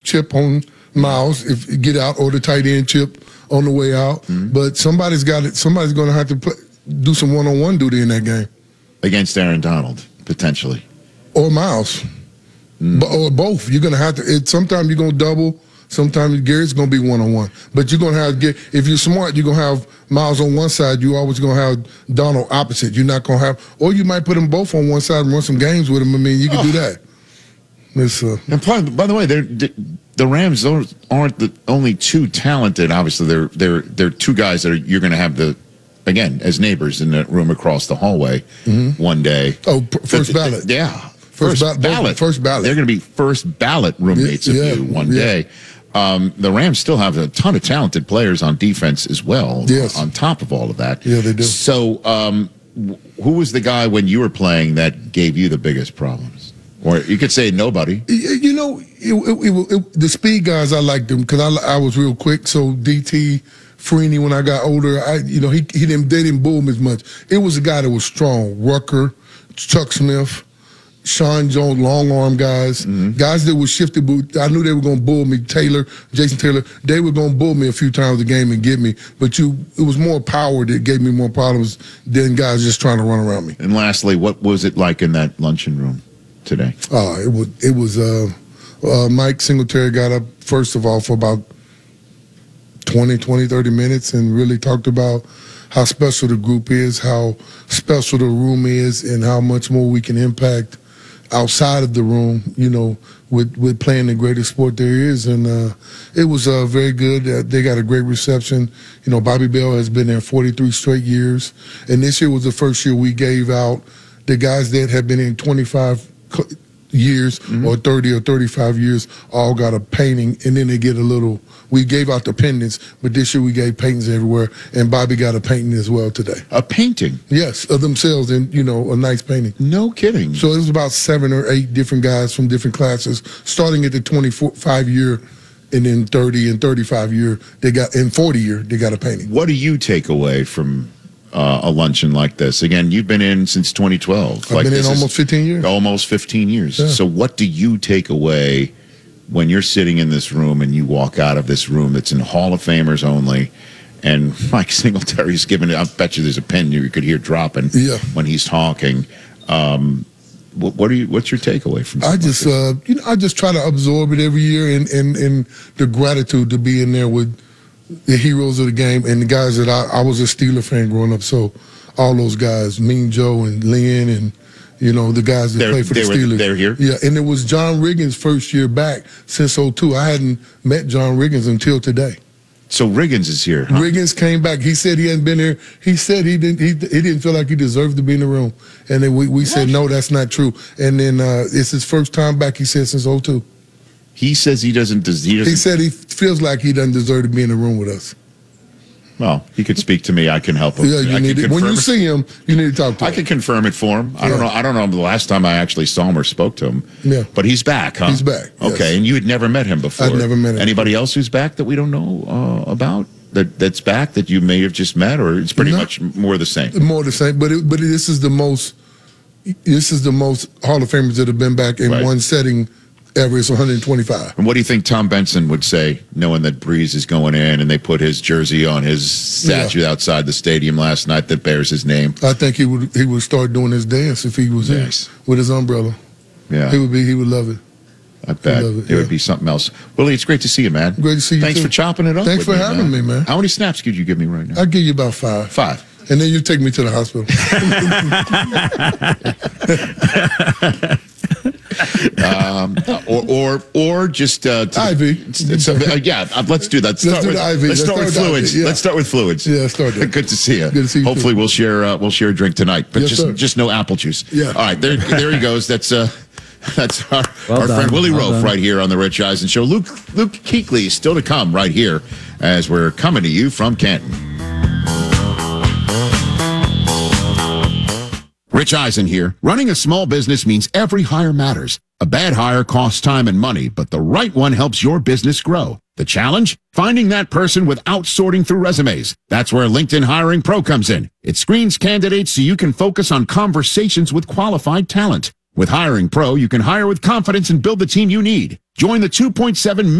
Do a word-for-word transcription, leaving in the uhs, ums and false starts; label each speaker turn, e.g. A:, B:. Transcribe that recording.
A: chip on Miles if you get out, or the tight end chip on the way out. Mm-hmm. But somebody's got it. Somebody's going to have to play, do some one-on-one duty in that game
B: against Aaron Donald potentially,
A: or Miles, mm. or both. You're going to have to. It, sometimes you're going to double. Sometimes Garrett's going to be one-on-one. But you're going to have get if you're smart, you're going to have Miles on one side. You're always going to have Donald opposite. You're not going to have, or you might put them both on one side and run some games with them. I mean, you can oh. do that. It's, uh,
B: and by, by the way, they're, the Rams aren't the only two talented. Obviously, they're they're they're two guys that are, you're going to have the again as neighbors in the room across the hallway mm-hmm. one day.
A: Oh, first
B: the,
A: ballot.
B: The, yeah,
A: first,
B: first
A: ba-
B: ballot.
A: First ballot.
B: They're going to be first ballot roommates
A: yeah,
B: of
A: yeah,
B: you one
A: yeah.
B: day. Um, the Rams still have a ton of talented players on defense as well.
A: Yes.
B: On top of all of that.
A: Yeah, they do.
B: So, um, who was the guy when you were playing that gave you the biggest problems? Or you could say nobody.
A: You know, it, it, it, the speed guys, I liked them because I, I was real quick. So D T, Freeney, when I got older, I you know he he didn't they didn't boom as much. It was a guy that was strong. Rucker, Chuck Smith, Sean Jones, long arm guys, mm-hmm. guys that were shifted. I knew they were going to bull me. Taylor, Jason Taylor, they were going to bull me a few times a game and get me. But you, it was more power that gave me more problems than guys just trying to run around me.
B: And lastly, what was it like in that luncheon room today?
A: Uh, it was, it was uh, uh, Mike Singletary got up, first of all, for about twenty, twenty, thirty minutes and really talked about how special the group is, how special the room is, and how much more we can impact outside of the room, you know, with, with playing the greatest sport there is. And uh, it was uh, very good. Uh, they got a great reception. You know, Bobby Bell has been there forty-three straight years. And this year was the first year we gave out the guys that have been in twenty-five years mm-hmm. or thirty or thirty-five years all got a painting, and then they get a little, we gave out the pendants, but this year we gave paintings everywhere, and Bobby got a painting as well today.
B: A painting?
A: Yes, of themselves, and, you know, a nice painting.
B: No kidding.
A: So it was about seven or eight different guys from different classes, starting at the twenty-five year, and then thirty and thirty-five year, they got, and forty year, they got a painting.
B: What do you take away from Uh, a luncheon like this? Again, you've been in since twenty twelve.
A: I've
B: like
A: been in almost fifteen years.
B: Almost fifteen years.
A: Yeah.
B: So what do you take away when you're sitting in this room and you walk out of this room that's in Hall of Famers only, and Mike Singletary's giving it, I bet you there's a pen you could hear dropping
A: yeah.
B: when he's talking. Um, what, what are you, what's your takeaway from
A: I just,
B: like
A: uh, you know, I just try to absorb it every year, and, and, and the gratitude to be in there with the heroes of the game and the guys that I, I was a Steeler fan growing up. So all those guys, Mean Joe and Lynn and, you know, the guys that
B: they're,
A: play for
B: they
A: the
B: were,
A: Steelers.
B: They're here?
A: Yeah, and it was John Riggins' first year back since oh two. I hadn't met John Riggins until today.
B: So Riggins is here, huh?
A: Riggins came back. He said he hadn't been here. He said he didn't. He, he didn't feel like he deserved to be in the room. And then we, we said, no, that's not true. And then uh, it's his first time back, he said, since oh two.
B: He says he doesn't, he doesn't.
A: He said he feels like he doesn't deserve to be in the room with us.
B: Well, he could speak to me. I can help him.
A: Yeah, you
B: I
A: need it. When you
B: it.
A: see him, you need to talk to
B: I
A: him.
B: I can confirm it for him. I
A: yeah.
B: don't know. I don't know the last time I actually saw him or spoke to him.
A: Yeah.
B: But he's back, huh?
A: He's back.
B: Okay,
A: yes.
B: and you had never met him before.
A: I'd never met him.
B: Anybody else who's back that we don't know uh, about? That that's back that you may have just met, or it's pretty
A: no,
B: much more the same.
A: More the same, but it, but this is the most. This is the most Hall of Famers that have been back in
B: right.
A: one setting ever. It's one hundred twenty-five.
B: And what do you think Tom Benson would say, knowing that Breeze is going in and they put his jersey on his statue yeah. outside the stadium last night that bears his name?
A: I think he would he would start doing his dance if he was
B: nice.
A: here with his umbrella.
B: Yeah,
A: he would be. He would love it.
B: I bet
A: it,
B: it
A: yeah.
B: would be something else. Willie, it's great to see you, man.
A: Great to see you.
B: Thanks
A: too.
B: for chopping it up.
A: Thanks for
B: me,
A: having
B: man.
A: me, man.
B: How many snaps could you give me right now?
A: I'll give you about five.
B: Five.
A: And then you take me to the hospital.
B: um, or or or just uh, to
A: I V.
B: The, uh, yeah, uh, let's do that. Let's,
A: let's
B: start
A: do
B: with,
A: the I V.
B: Let's,
A: Let's
B: start,
A: start
B: with
A: with
B: fluids.
A: yeah.
B: Let's start with fluids.
A: Yeah, start there.
B: Good to see you.
A: Good to see you.
B: Hopefully,
A: too.
B: we'll share uh, we'll share a drink tonight, but
A: yes,
B: just
A: sir.
B: just no apple juice.
A: Yeah.
B: All right, there there he goes. That's uh. That's our,
C: well
B: our
C: done,
B: friend Willie
C: well
B: Roaf
C: done.
B: right here on the Rich Eisen Show. Luke Luke Kuechly is still to come right here as we're coming to you from Canton. Rich Eisen here. Running a small business means every hire matters. A bad hire costs time and money, but the right one helps your business grow. The challenge? Finding that person without sorting through resumes. That's where LinkedIn Hiring Pro comes in. It screens candidates so you can focus on conversations with qualified talent. With Hiring Pro, you can hire with confidence and build the team you need. Join the two point seven